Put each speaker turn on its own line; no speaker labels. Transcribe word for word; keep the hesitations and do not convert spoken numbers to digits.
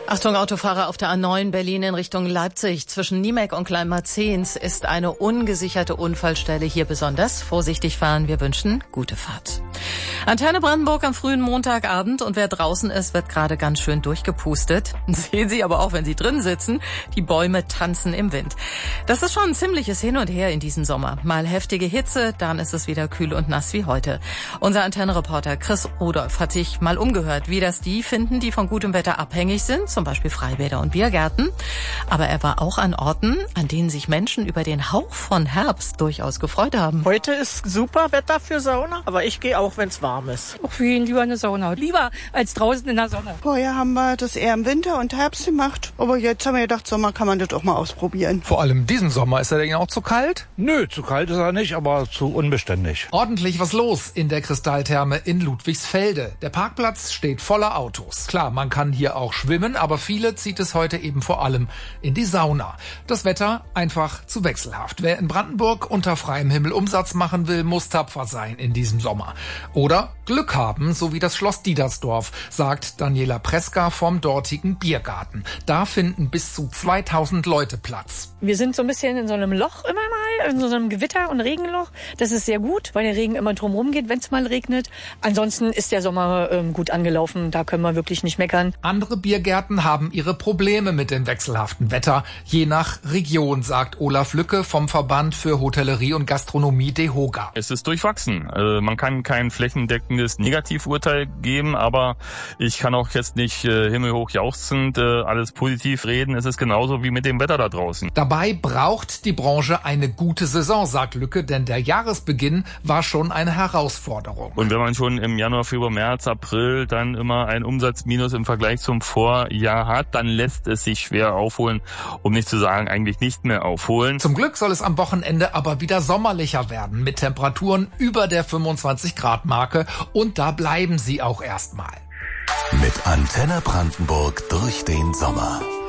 Achtung, Autofahrer auf der A neun Berlin in Richtung Leipzig. Zwischen Niemek und Kleinmarzehns ist eine ungesicherte Unfallstelle. Hier besonders vorsichtig fahren. Wir wünschen gute Fahrt. Antenne Brandenburg am frühen Montagabend. Und wer draußen ist, wird gerade ganz schön durchgepustet. Sehen Sie aber auch, wenn Sie drin sitzen. Die Bäume tanzen im Wind. Das ist schon ein ziemliches Hin und Her in diesem Sommer. Mal heftige Hitze, dann ist es wieder kühl und nass wie heute. Unser Antenne-Reporter Chris Rudolph hat sich mal umgehört, wie das die finden, die von gutem Wetter abhängig sind. Zum Beispiel Freibäder und Biergärten. Aber er war auch an Orten, an denen sich Menschen über den Hauch von Herbst durchaus gefreut haben.
Heute ist super Wetter für Sauna, aber ich gehe auch, wenn es warm ist.
Auch für ihn lieber eine Sauna. Lieber als draußen in der Sonne.
Vorher haben wir das eher im Winter und Herbst gemacht. Aber jetzt haben wir gedacht, Sommer kann man das auch mal ausprobieren.
Vor allem diesen Sommer. Ist er denn auch zu kalt?
Nö, zu kalt ist er nicht, aber zu unbeständig.
Ordentlich was los in der Kristalltherme in Ludwigsfelde. Der Parkplatz steht voller Autos. Klar, man kann hier auch schwimmen, aber viele zieht es heute eben vor allem in die Sauna. Das Wetter einfach zu wechselhaft. Wer in Brandenburg unter freiem Himmel Umsatz machen will, muss tapfer sein in diesem Sommer. Oder Glück haben, so wie das Schloss Diedersdorf, sagt Daniela Preska vom dortigen Biergarten. Da finden bis zu zweitausend Leute Platz.
Wir sind so ein bisschen in so einem Loch immer mal, in so einem Gewitter- und Regenloch. Das ist sehr gut, weil der Regen immer drumherum geht, wenn es mal regnet. Ansonsten ist der Sommer ähm, gut angelaufen. Da können wir wirklich nicht meckern.
Andere Biergärten haben ihre Probleme mit dem wechselhaften Wetter, je nach Region, sagt Olaf Lücke vom Verband für Hotellerie und Gastronomie DEHOGA.
Es ist durchwachsen. Also man kann kein flächendeckendes Negativurteil geben, aber ich kann auch jetzt nicht äh, himmelhoch jauchzend äh, alles positiv reden. Es ist genauso wie mit dem Wetter da draußen.
Dabei braucht die Branche eine gute Saison, sagt Lücke, denn der Jahresbeginn war schon eine Herausforderung.
Und wenn man schon im Januar, Februar, März, April dann immer ein Umsatzminus im Vergleich zum Vorjahr hat, dann lässt es sich schwer aufholen, um nicht zu sagen, eigentlich nicht mehr aufholen.
Zum Glück soll es am Wochenende aber wieder sommerlicher werden, mit Temperaturen über der fünfundzwanzig Grad Marke, und da bleiben sie auch erstmal.
Mit Antenne Brandenburg durch den Sommer.